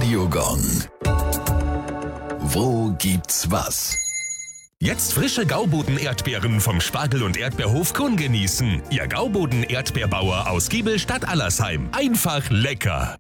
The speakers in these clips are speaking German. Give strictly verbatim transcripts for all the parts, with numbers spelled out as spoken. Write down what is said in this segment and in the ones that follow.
Radiogong. Wo gibt's was? Jetzt frische Gauboden-Erdbeeren vom Spargel- und Erdbeerhof Kuhn genießen. Ihr Gauboden-Erdbeerbauer aus Giebel Stadt Allersheim. Einfach lecker.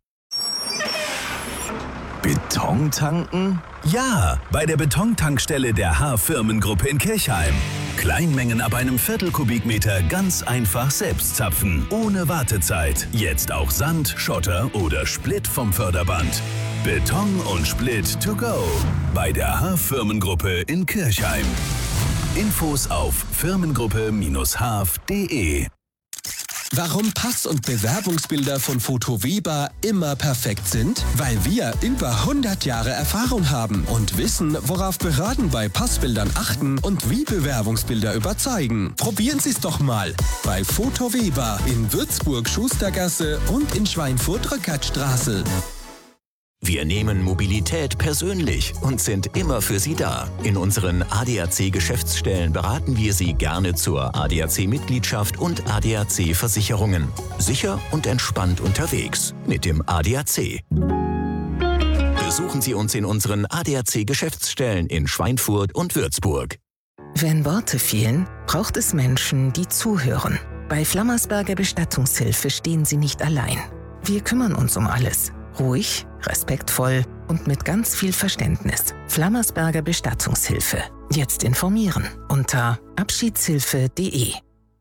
Beton tanken? Ja, bei der Betontankstelle der H-Firmengruppe in Kirchheim. Kleinmengen ab einem Viertelkubikmeter ganz einfach selbst zapfen, ohne Wartezeit. Jetzt auch Sand, Schotter oder Split vom Förderband. Beton und Split to go bei der H-Firmengruppe in Kirchheim. Infos auf firmengruppe Bindestrich h f punkt de. Warum Pass- und Bewerbungsbilder von Foto Weber immer perfekt sind? Weil wir über hundert Jahre Erfahrung haben und wissen, worauf Behörden bei Passbildern achten und wie Bewerbungsbilder überzeugen. Probieren Sie es doch mal bei Foto Weber in Würzburg Schustergasse und in Schweinfurt Rückertstraße. Wir nehmen Mobilität persönlich und sind immer für Sie da. In unseren A D A C-Geschäftsstellen beraten wir Sie gerne zur A D A C-Mitgliedschaft und A D A C-Versicherungen. Sicher und entspannt unterwegs mit dem A D A C. Besuchen Sie uns in unseren A D A C-Geschäftsstellen in Schweinfurt und Würzburg. Wenn Worte fehlen, braucht es Menschen, die zuhören. Bei Flammersberger Bestattungshilfe stehen Sie nicht allein. Wir kümmern uns um alles. Ruhig, respektvoll und mit ganz viel Verständnis. Flammersberger Bestattungshilfe. Jetzt informieren unter abschiedshilfe punkt de.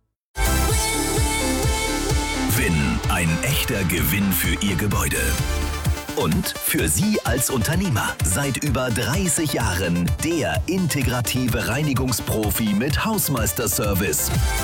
Win, ein echter Gewinn für Ihr Gebäude. Und für Sie als Unternehmer. Seit über dreißig Jahren der integrative Reinigungsprofi mit Hausmeisterservice.